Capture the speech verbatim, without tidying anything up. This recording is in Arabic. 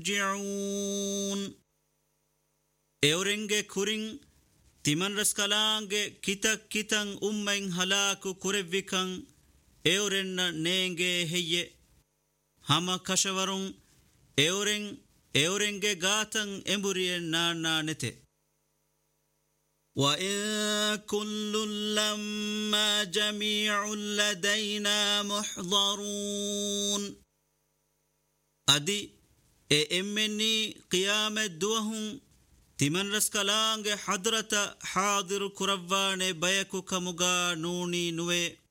يرجعون اورنگه كورين تمن رسكالانگه كتا كتن أمين هلاكو كوريوكن اورن نينگه هي هما كشورون اورن اورنگه غاتن امبورين نانا نته وإن كل لما جميع لدينا محضرون أدي إمني قيامة دوهم تمن رسكالانگ حضرت حاضر كروان بيكو كمغا نوني نوي